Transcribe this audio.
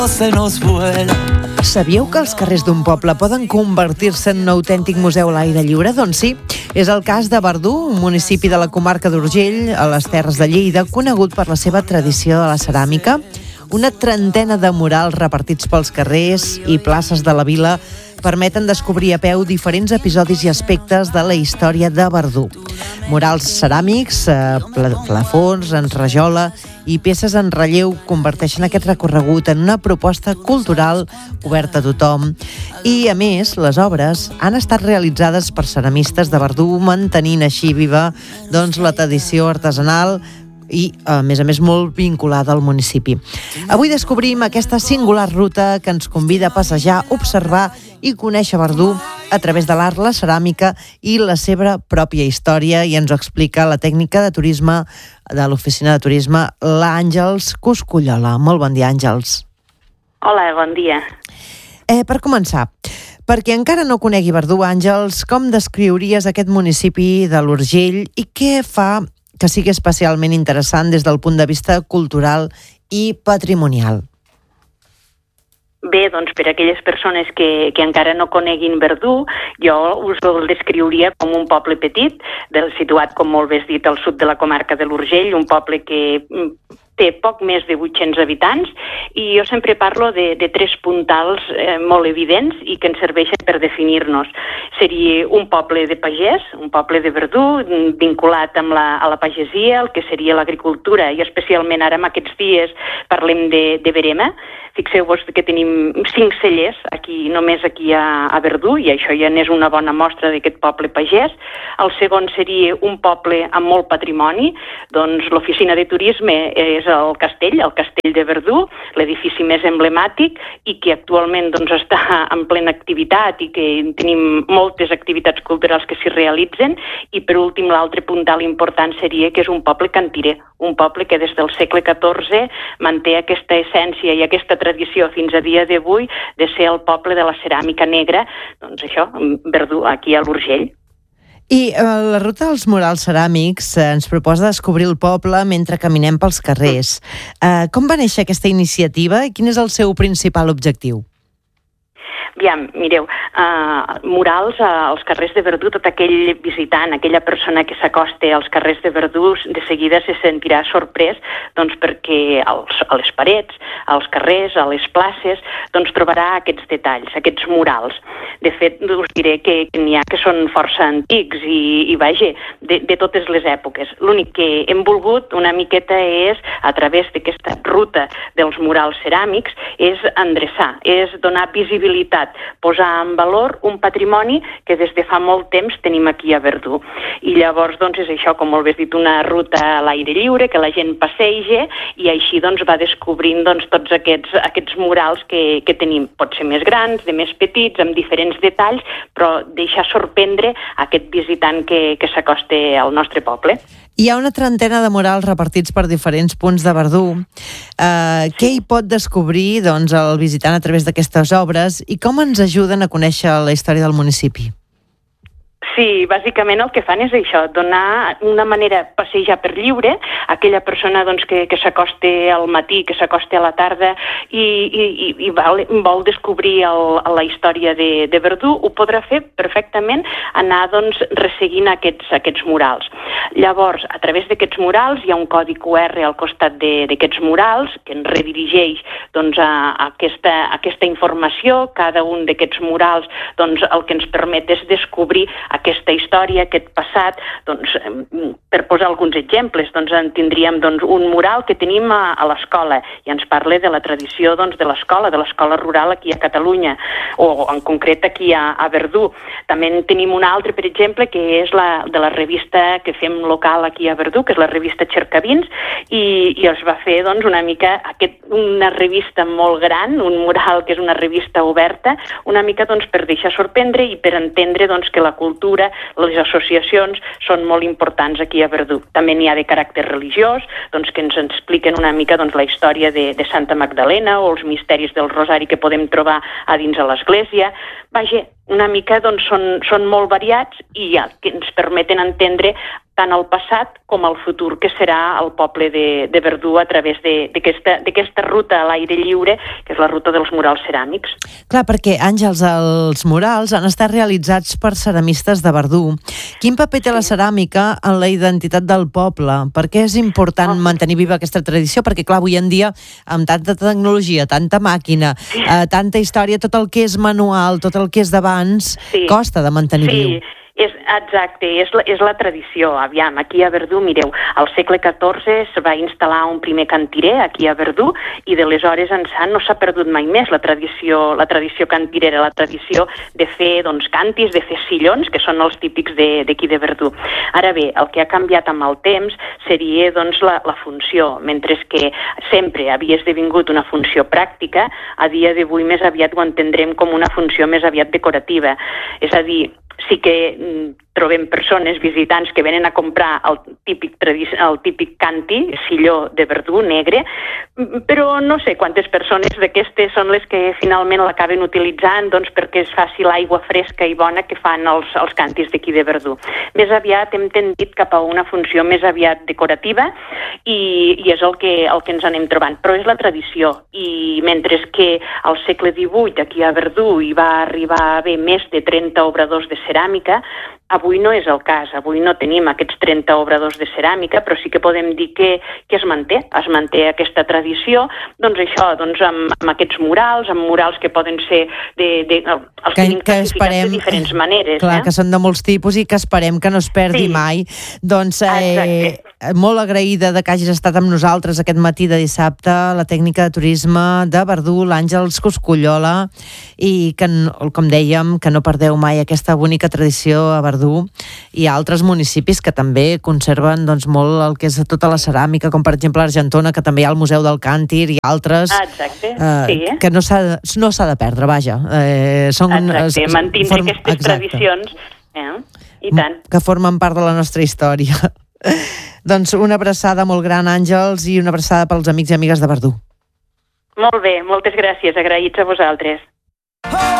se nos vuela. Sabíeu que els carrers d'un poble poden convertir-se en un autèntic museu a l'aire lliure? Doncs sí, és el cas de Verdú, un municipi de la comarca d'Urgell, a les Terres de Lleida, conegut per la seva tradició de la ceràmica. Una trentena de murals repartits pels carrers i places de la vila permeten descobrir a peu diferents episodis i aspectes de la història de Verdú. Murals ceràmics, plafons, en rajola i peces en relleu converteixen aquest recorregut en una proposta cultural oberta a tothom. I, a més, les obres han estat realitzades per ceramistes de Verdú, mantenint així viva la tradició artesanal i, a més, molt vinculada al municipi. Avui descobrim aquesta singular ruta que ens convida a passejar, observar i conèixer Verdú a través de l'art, la ceràmica i la seva pròpia història, i ens ho explica la tècnica de turisme de l'oficina de turisme, l'Àngels Coscullola. Molt bon dia, Àngels. Hola, bon dia. Per començar, perquè encara no conegui Verdú, Àngels, com descriuries aquest municipi de l'Urgell i què fa que sigui especialment interessant des del punt de vista cultural i patrimonial? Bé, doncs per a aquelles persones que encara no coneguin Verdú, jo us el descriuria com un poble petit, situat, com molt bé has dit, al sud de la comarca de l'Urgell, un poble que té poc més de 800 habitants, i jo sempre parlo de tres puntals molt evidents i que ens serveixen per definir-nos. Seria un poble de pagès, un poble de Verdú, vinculat a la pagesia, el que seria l'agricultura, i especialment ara en aquests dies parlem de verema. Fixeu-vos que tenim 5 cellers només aquí a Verdú, i això ja n'és una bona mostra d'aquest poble pagès. El segon seria un poble amb molt patrimoni, doncs l'oficina de turisme és el castell de Verdú, l'edifici més emblemàtic i que actualment està en plena activitat i que tenim moltes activitats culturals que s'hi realitzen. I per últim, l'altre puntal important seria que és un poble cantirer, un poble que des del segle XIV manté aquesta essència i aquesta tradició fins a dia d'avui de ser el poble de la ceràmica negra, doncs això, Verdú, aquí a l'Urgell. I la ruta dels murals ceràmics ens proposa descobrir el poble mentre caminem pels carrers. Com va néixer aquesta iniciativa i quin és el seu principal objectiu? Aviam, mireu, murals als carrers de Verdú, tot aquell visitant, aquella persona que s'acosta als carrers de Verdú, de seguida se sentirà sorprès perquè a les parets, als carrers, a les places, trobarà aquests detalls, aquests murals. De fet, us diré que n'hi ha que són força antics i vaja, de totes les èpoques. L'únic que hem volgut una miqueta és, a través d'aquesta ruta dels murals ceràmics, és endreçar, és donar visibilitat, posar en valor un patrimoni que des de fa molt temps tenim aquí a Verdú. I llavors, és això, com molt bé has dit, una ruta a l'aire lliure, que la gent passeja i així va descobrint tots aquests murals que tenim. Pot ser més grans, de més petits, amb diferents detalls, però deixar sorprendre aquest visitant que s'acosta al nostre poble. Hi ha una trentena de murals repartits per diferents punts de Verdú. Què hi pot descobrir el visitant a través d'aquestes obres i com ens ajuden a conèixer la història del municipi? Sí, bàsicament el que fan és això, donar una manera, passejar per lliure, aquella persona que s'acosta al matí, que s'acosta a la tarda i vol descobrir la història de Verdú, ho podrà fer perfectament anar resseguint aquests murals. Llavors, a través d'aquests murals hi ha un codi QR al costat d'aquests murals que ens redirigeix a aquesta informació. Cada un d'aquests murals el que ens permet és descobrir aquesta història, aquest passat. Per posar alguns exemples, en tindríem un mural que tenim a l'escola i ens parla de la tradició de l'escola rural aquí a Catalunya, o en concret aquí a Verdú. També en tenim un altre, per exemple, que és de la revista que fem local aquí a Verdú, que és la revista Cercavins, i es va fer una mica una revista molt gran, un mural que és una revista oberta, una mica per deixar sorprendre i per entendre que la cultura, les associacions són molt importants aquí a Verdú. També n'hi ha de caràcter religiós, que ens expliquen una mica la història de Santa Magdalena o els misteris del Rosari que podem trobar a dins de l'església. Vaja, una mica són molt variats i que ens permeten entendre tant el passat com el futur, que serà el poble de Verdú a través d'aquesta ruta a l'aire lliure, que és la ruta dels murals ceràmics. Clar, perquè, Àngels, els murals han estat realitzats per ceramistes de Verdú. Quin paper té la ceràmica en la identitat del poble? Per què és important mantenir viva aquesta tradició? Perquè, clar, avui en dia, amb tanta tecnologia, tanta màquina, tanta història, tot el que és manual, tot el que és d'abans, costa de mantenir viu. Exacte, és la tradició. Aviam, aquí a Verdú, mireu, al segle XIV es va instal·lar un primer cantirer aquí a Verdú i de les hores ençà no s'ha perdut mai més la tradició cantirera, la tradició de fer càntirs, de fer sillons, que són els típics d'aquí de Verdú. Ara bé, el que ha canviat amb el temps seria la funció, mentre que sempre havia esdevingut una funció pràctica, a dia d'avui més aviat ho entendrem com una funció més aviat decorativa. És a dir, sí que trobem persones, visitants, que venen a comprar el típic canti, silló de Verdú, negre, però no sé quantes persones d'aquestes són les que finalment l'acaben utilitzant perquè es faci l'aigua fresca i bona que fan els cantis d'aquí de Verdú. Més aviat hem tendit cap a una funció més aviat decorativa i és el que ens anem trobant, però és la tradició. I mentre que al segle XVIII aquí a Verdú hi va arribar a haver més de 30 obradors de ceràmica, avui no és el cas, avui no tenim aquests 30 obradors de ceràmica, però sí que podem dir que es manté aquesta tradició, amb aquests murals, amb murals que poden ser els tenim classificats de diferents maneres. Clar, que són de molts tipus i que esperem que no es perdi mai. Doncs molt agraïda de que hagis estat amb nosaltres aquest matí de dissabte, la tècnica de turisme de Verdú, l'Àngels Coscullola, i que, com dèiem, que no perdeu mai aquesta bonica tradició a Verdú i altres municipis que també conserven molt el que és tota la ceràmica, com per exemple Argentona, que també hi ha el Museu del Càntir i altres que no s'ha de perdre, vaja. Mantindre aquestes tradicions i tant. Que formen part de la nostra història. Doncs una abraçada molt gran, Àngels, i una abraçada pels amics i amigues de Verdú. Molt bé, moltes gràcies, agraïts a vosaltres.